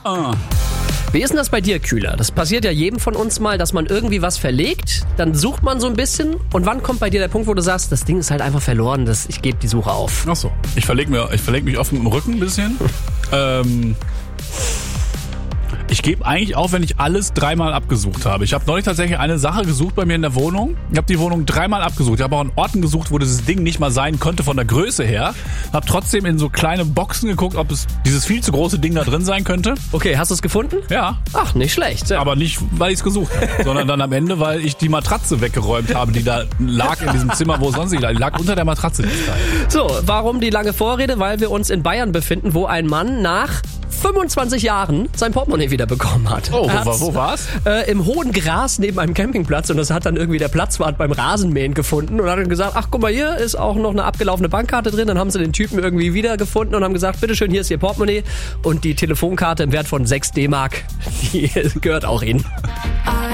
Wie ist denn das bei dir, Kühler? Das passiert ja jedem von uns mal, dass man irgendwie was verlegt, dann sucht man so ein bisschen und wann kommt bei dir der Punkt, wo du sagst, das Ding ist halt einfach verloren, ich gebe die Suche auf? Ach so, ich verleg mich offen im Rücken ein bisschen. Ich gebe eigentlich auf, wenn ich alles 3-mal abgesucht habe. Ich habe neulich tatsächlich eine Sache gesucht bei mir in der Wohnung. Ich habe die Wohnung 3-mal abgesucht. Ich habe auch an Orten gesucht, wo dieses Ding nicht mal sein könnte von der Größe her. Habe trotzdem in so kleine Boxen geguckt, ob es dieses viel zu große Ding da drin sein könnte. Okay, hast du es gefunden? Ja. Ach, nicht schlecht. Ja. Aber nicht, weil ich es gesucht habe, sondern dann am Ende, weil ich die Matratze weggeräumt habe, die da lag in diesem Zimmer, wo sonst nicht lag. Die lag unter der Matratze. So, warum die lange Vorrede? Weil wir uns in Bayern befinden, wo ein Mann nach 25 Jahren sein Portemonnaie wieder bekommen hat. Oh, wo war's? Im hohen Gras neben einem Campingplatz und das hat dann irgendwie der Platzwart beim Rasenmähen gefunden und hat dann gesagt, ach guck mal, hier ist auch noch eine abgelaufene Bankkarte drin. Dann haben sie den Typen irgendwie wiedergefunden und haben gesagt, bitteschön, hier ist Ihr Portemonnaie und die Telefonkarte im Wert von 6 D-Mark, die gehört auch Ihnen.